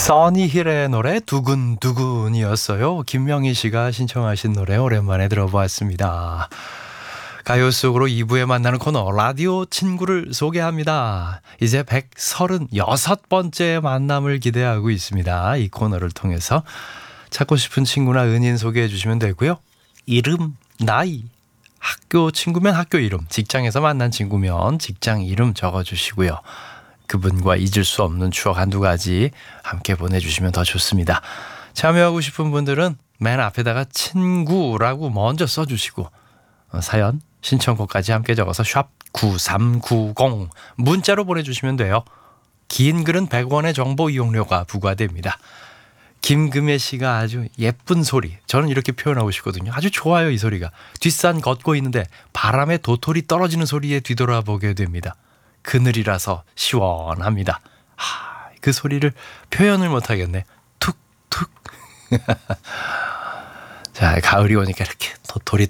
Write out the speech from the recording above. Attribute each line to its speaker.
Speaker 1: 써니힐의 노래 두근두근이었어요. 김명희 씨가 신청하신 노래 오랜만에 들어보았습니다. 가요 속으로 2부에 만나는 코너 라디오 친구를 소개합니다. 이제 136번째 만남을 기대하고 있습니다. 이 코너를 통해서 찾고 싶은 친구나 은인 소개해 주시면 되고요. 이름, 나이, 학교 친구면 학교 이름, 직장에서 만난 친구면 직장 이름 적어주시고요. 그분과 잊을 수 없는 추억 한두 가지 함께 보내주시면 더 좋습니다. 참여하고 싶은 분들은 맨 앞에다가 친구라고 먼저 써주시고 사연, 신청곡까지 함께 적어서 샵 9390 문자로 보내주시면 돼요. 긴 글은 100원의 정보 이용료가 부과됩니다. 김금혜 씨가 아주 예쁜 소리, 저는 이렇게 표현하고 싶거든요. 아주 좋아요, 이 소리가. 뒷산 걷고 있는데 바람에 도토리 떨어지는 소리에 뒤돌아보게 됩니다. 그늘이라서 시원합니다. 그 소리를 표현을 못하겠네. 툭툭. 자, 가을이 오니까 이렇게 도토리